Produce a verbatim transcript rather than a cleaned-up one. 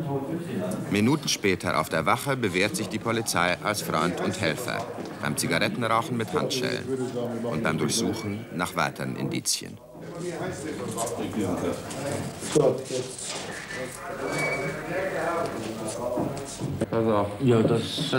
Minuten später auf der Wache bewährt sich die Polizei als Freund und Helfer. Beim Zigarettenrauchen mit Handschellen und beim Durchsuchen nach weiteren Indizien. Pass auf. Ja, das